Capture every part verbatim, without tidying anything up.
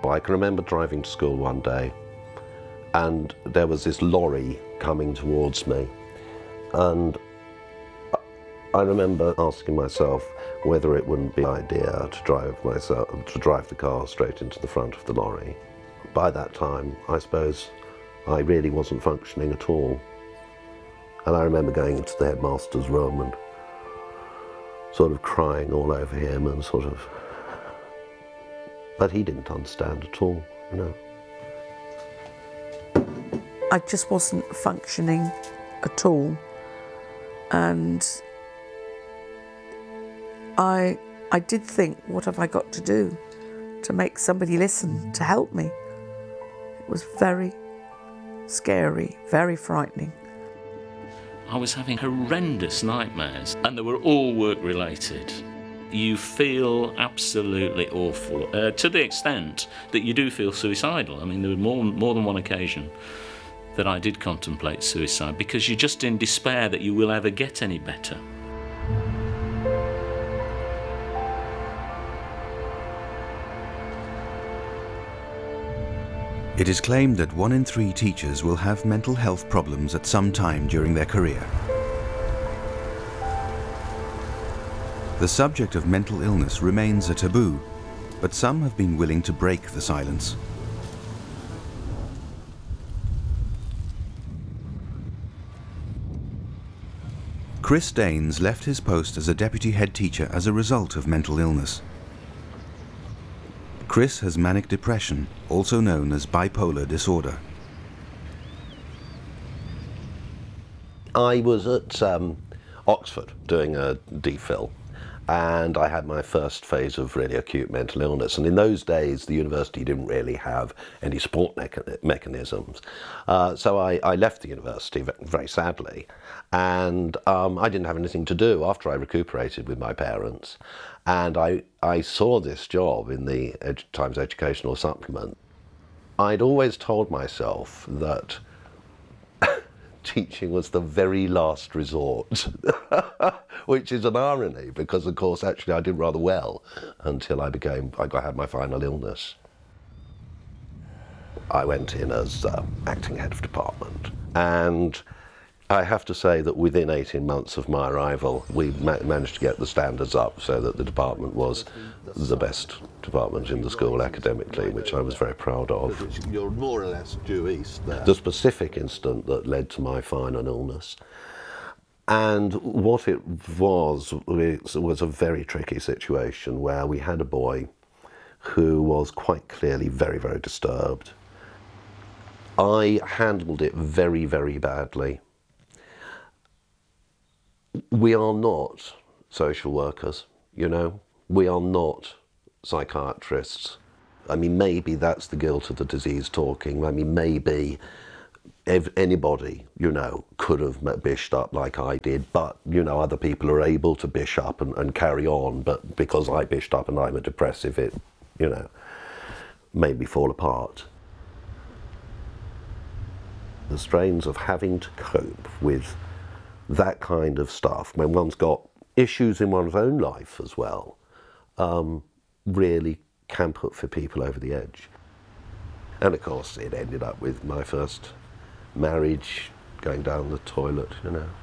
I can remember driving to school one day and there was this lorry coming towards me, and I remember asking myself whether it wouldn't be an idea to drive myself to drive the car straight into the front of the lorry. By that time, I suppose I really wasn't functioning at all. And I remember going into the headmaster's room and sort of crying all over him and sort of, but he didn't understand at all, you know. I just wasn't functioning at all, and I, I did think, what have I got to do to make somebody listen, to help me? It was very scary, very frightening. I was having horrendous nightmares, and they were all work-related. You feel absolutely awful, uh, to the extent that you do feel suicidal. I mean, there was more, more than one occasion that I did contemplate suicide, because you're just in despair that you will ever get any better. It is claimed that one in three teachers will have mental health problems at some time during their career. The subject of mental illness remains a taboo, but some have been willing to break the silence. Chris Daines left his post as a deputy head teacher as a result of mental illness. Chris has manic depression, also known as bipolar disorder. I was at um, Oxford doing a D Phil, and I had my first phase of really acute mental illness. And in those days, the university didn't really have any support mecha mechanisms. Uh, so I, I left the university very sadly, and um, I didn't have anything to do after I recuperated with my parents. And I, I saw this job in the Edu- Times Educational Supplement. I'd always told myself that teaching was the very last resort, which is an irony, because of course actually I did rather well until I became, I got, had my final illness. I went in as uh, acting head of department, and I have to say that within eighteen months of my arrival, we ma managed to get the standards up so that the department was the best department in the school academically, which I was very proud of. You're more or less due east there. The specific incident that led to my final illness, and what it was, was a very tricky situation where we had a boy who was quite clearly very, very disturbed. I handled it very, very badly. We are not social workers, you know, we are not psychiatrists. I mean, maybe that's the guilt of the disease talking. I mean, maybe if anybody, you know, could have bished up like I did, but, you know, other people are able to bish up and, and carry on, but because I bished up and I'm a depressive, it, you know, made me fall apart. The strains of having to cope with that kind of stuff, when one's got issues in one's own life as well, um, really can put for people over the edge. And of course it ended up with my first marriage going down the toilet, you know.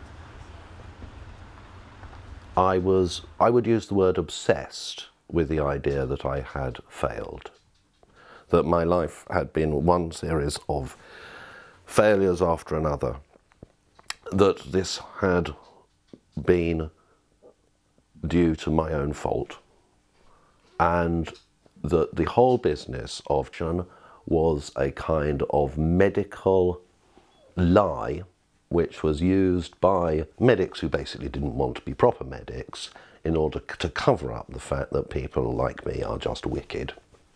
I was, I would use the word obsessed with the idea that I had failed, that my life had been one series of failures after another, that this had been due to my own fault, and that the whole business of John was a kind of medical lie which was used by medics who basically didn't want to be proper medics in order to cover up the fact that people like me are just wicked.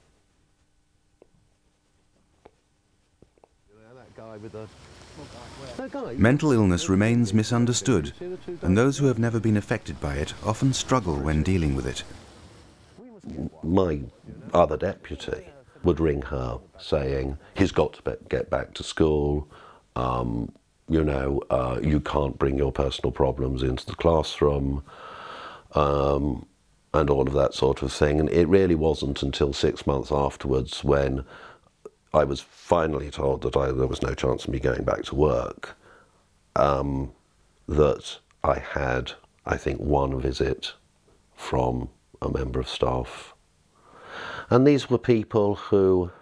That guy with the Mental illness remains misunderstood, and those who have never been affected by it often struggle when dealing with it. My other deputy would ring her saying, he's got to get back to school, um, you know, uh, you can't bring your personal problems into the classroom, um, and all of that sort of thing. And it really wasn't until six months afterwards, when I was finally told that I, there was no chance of me going back to work, um, that I had, I think, one visit from a member of staff. And these were people who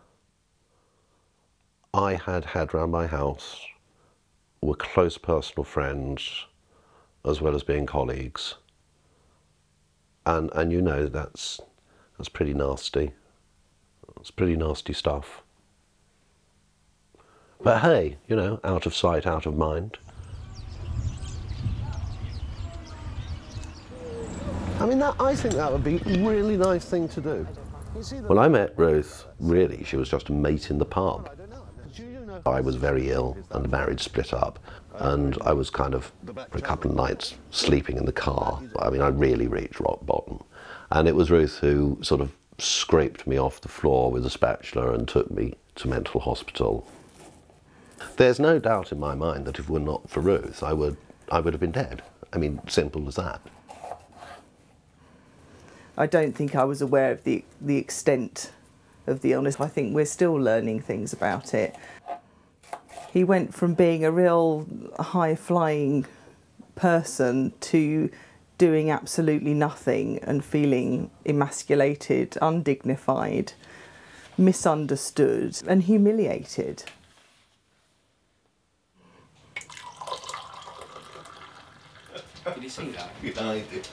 I had had round my house, were close personal friends, as well as being colleagues. And, and you know, that's, that's pretty nasty. It's pretty nasty stuff. But hey, you know, out of sight, out of mind. I mean, that, I think that would be a really nice thing to do. When I met Ruth, really, she was just a mate in the pub. I was very ill and the marriage split up, and I was kind of, for a couple of nights, sleeping in the car. I mean, I really reached rock bottom. And it was Ruth who sort of scraped me off the floor with a spatula and took me to mental hospital. There's no doubt in my mind that if it were not for Ruth, I would, I would have been dead. I mean, simple as that. I don't think I was aware of the, the extent of the illness. I think we're still learning things about it. He went from being a real high-flying person to doing absolutely nothing and feeling emasculated, undignified, misunderstood and humiliated. Did you see that? Yeah, I did.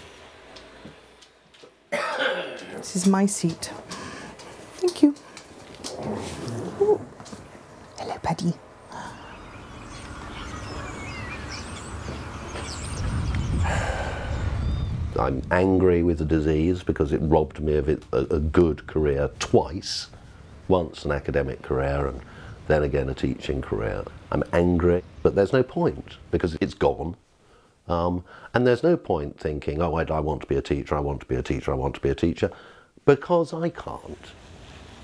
This is my seat. Thank you. Ooh. Hello, Paddy. I'm angry with the disease because it robbed me of it, a, a good career twice. Once an academic career and then again a teaching career. I'm angry, but there's no point because it's gone. Um, and there's no point thinking, oh, I, I want to be a teacher, I want to be a teacher, I want to be a teacher, because I can't.